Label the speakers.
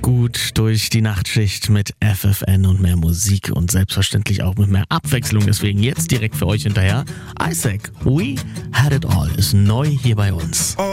Speaker 1: gut durch die Nachtschicht mit FFN und mehr Musik und selbstverständlich auch mit mehr Abwechslung. Deswegen jetzt direkt für euch hinterher. Isaac, We Had It All ist neu hier bei uns.